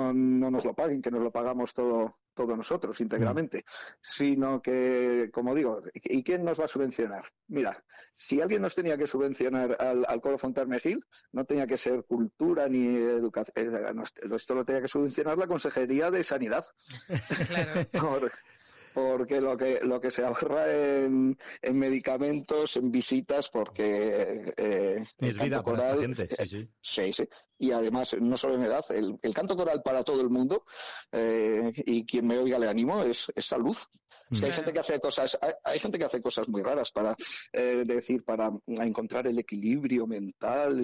no nos lo paguen, que nos lo pagamos todos nosotros íntegramente, sino que, como digo, ¿y quién nos va a subvencionar? Mira, si alguien nos tenía que subvencionar al Coro Fontarmejil, no tenía que ser cultura ni educación, esto lo tenía que subvencionar la Consejería de Sanidad. Claro. Porque lo que se ahorra en medicamentos, en visitas, porque es vida para esta gente, sí. Y además, no solo en edad, el canto coral para todo el mundo, y quien me oiga le animo, es salud. Es que hay gente que hace cosas muy raras para encontrar el equilibrio mental,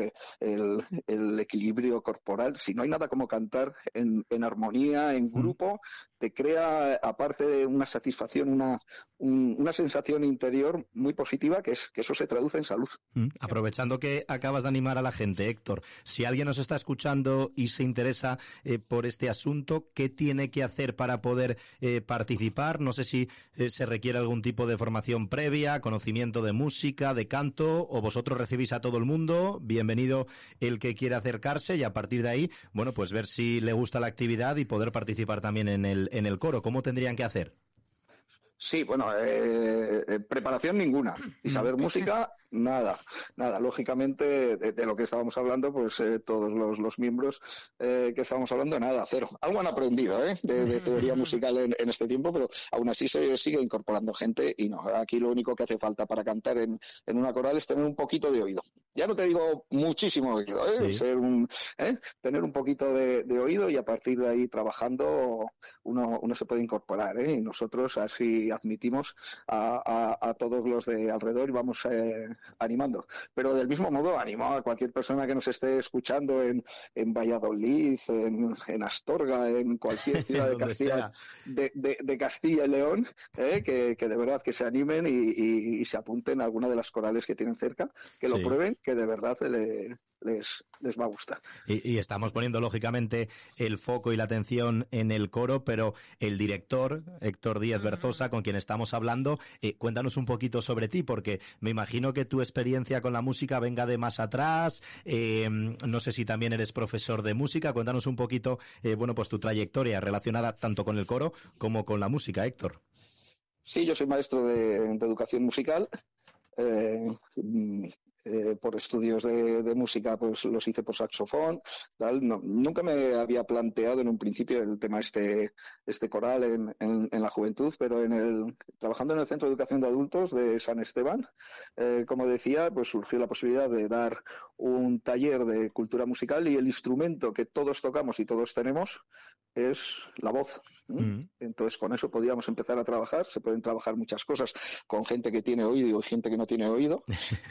el equilibrio corporal. Si no hay nada como cantar en armonía, en grupo, te crea, aparte de una satisfacción, una sensación interior muy positiva, que eso se traduce en salud. Aprovechando que acabas de animar a la gente, Héctor, si alguien nos está escuchando y se interesa por este asunto, ¿qué tiene que hacer para poder participar? No sé si se requiere algún tipo de formación previa, conocimiento de música, de canto, o vosotros recibís a todo el mundo. Bienvenido el que quiera acercarse y a partir de ahí, bueno, pues ver si le gusta la actividad y poder participar también en el coro. ¿Cómo tendrían que hacer? Sí, bueno, preparación ninguna. Y saber música, nada. Lógicamente, de lo que estábamos hablando, pues todos los miembros que estábamos hablando, nada, cero. Algo han aprendido, de teoría musical en este tiempo, pero aún así se sigue incorporando gente y no. Aquí lo único que hace falta para cantar en una coral es tener un poquito de oído. Ya no te digo muchísimo oído, Sí. tener un poquito de oído y a partir de ahí trabajando uno se puede incorporar, y nosotros así admitimos a todos los de alrededor y vamos animando. Pero del mismo modo animo a cualquier persona que nos esté escuchando en Valladolid, en Astorga, en cualquier ciudad de Castilla, de Castilla y León, que de verdad que se animen y se apunten a alguna de las corales que tienen cerca, que lo prueben, que de verdad les va a gustar. Y estamos poniendo lógicamente el foco y la atención en el coro, pero el director, Héctor Díaz Berzosa, con quien estamos hablando, cuéntanos un poquito sobre ti, porque me imagino que tu experiencia con la música venga de más atrás, no sé si también eres profesor de música, cuéntanos un poquito, pues tu trayectoria relacionada tanto con el coro como con la música, Héctor. Sí, yo soy maestro de educación musical. Por estudios de música, pues los hice por saxofón, tal. No, nunca me había planteado en un principio el tema este coral en la juventud, pero trabajando en el Centro de Educación de Adultos de San Esteban, como decía, pues surgió la posibilidad de dar un taller de cultura musical y el instrumento que todos tocamos y todos tenemos es la voz. Entonces con eso podíamos empezar a trabajar. Se pueden trabajar muchas cosas con gente que tiene oído y gente que no tiene oído.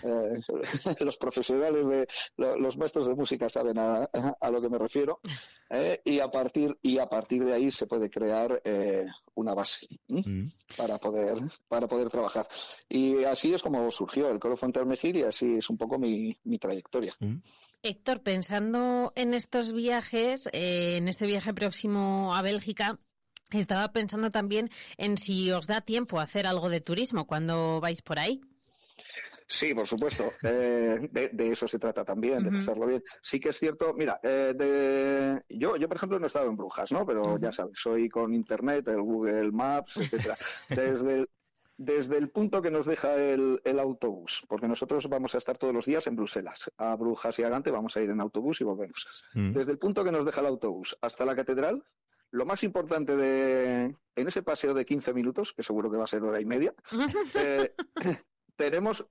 Los profesionales los maestros de música saben a lo que me refiero, y a partir de ahí se puede crear una base para poder trabajar. Y así es como surgió el Coro Fontarmejil y así es un poco mi trayectoria. Héctor, pensando en estos viajes, en este viaje próximo a Bélgica, estaba pensando también en si os da tiempo a hacer algo de turismo cuando vais por ahí. Sí, por supuesto. De eso se trata también, de pasarlo bien. Sí que es cierto, mira, yo por ejemplo no he estado en Brujas, ¿no? Pero ya sabes, soy con Internet, el Google Maps, etcétera. Desde el punto que nos deja el autobús, porque nosotros vamos a estar todos los días en Bruselas. A Brujas y a Gante vamos a ir en autobús y volvemos. Desde el punto que nos deja el autobús hasta la catedral, lo más importante en ese paseo de 15 minutos, que seguro que va a ser hora y media, tenemos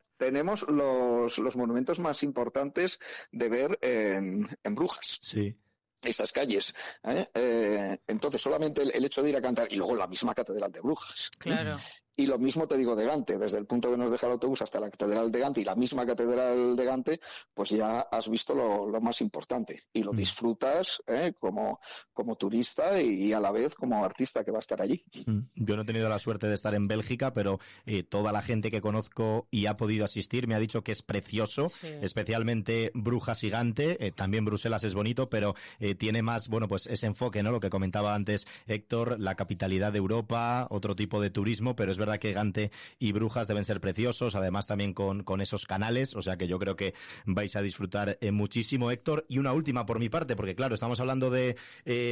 los monumentos más importantes de ver en Brujas. Sí. Esas calles. Entonces, solamente el hecho de ir a cantar, y luego la misma catedral de Brujas. Claro. Y lo mismo te digo de Gante, desde el punto que nos deja el autobús hasta la catedral de Gante y la misma catedral de Gante, pues ya has visto lo más importante y lo disfrutas como turista y a la vez como artista que va a estar allí. Yo no he tenido la suerte de estar en Bélgica, pero toda la gente que conozco y ha podido asistir me ha dicho que es precioso, especialmente Brujas y Gante, también Bruselas es bonito, pero tiene más, pues ese enfoque, ¿no? Lo que comentaba antes Héctor, la capitalidad de Europa, otro tipo de turismo, pero es verdad que Gante y Brujas deben ser preciosos, además también con esos canales, o sea que yo creo que vais a disfrutar muchísimo, Héctor. Y una última por mi parte, porque claro, estamos hablando de